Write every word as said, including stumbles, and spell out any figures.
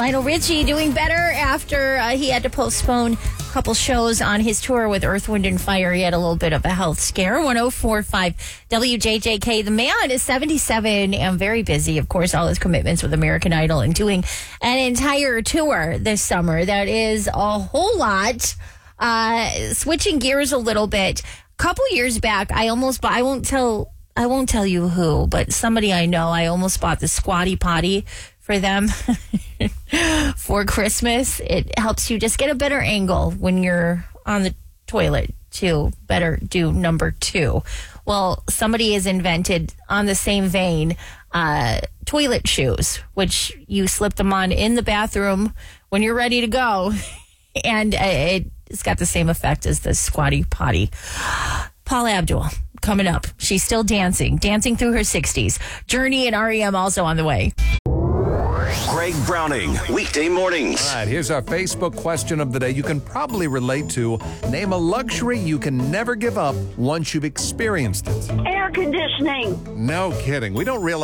Lionel Richie doing better after uh, he had to postpone a couple shows on his tour with Earth, Wind, and Fire. He had a little bit of a health scare. one oh four point five W J J K. The man is seventy-seven and very busy. Of course, all his commitments with American Idol and doing an entire tour this summer. That is a whole lot. Uh, switching gears a little bit. A couple years back, I almost bought, I won't tell, I won't tell you who, but somebody I know, I almost bought the Squatty Potty for them for Christmas. It helps you just get a better angle when you're on the toilet to better do number two. Well, somebody has invented, on the same vein, uh, toilet shoes, which you slip them on in the bathroom when you're ready to go. And it, it's got the same effect as the Squatty Potty. Paula Abdul coming up. She's still dancing, dancing through her sixties. Journey and R E M also on the way. Greg Browning, weekday mornings. All right, here's our Facebook question of the day you can probably relate to. Name a luxury you can never give up once you've experienced it. Air conditioning. No kidding. We don't realize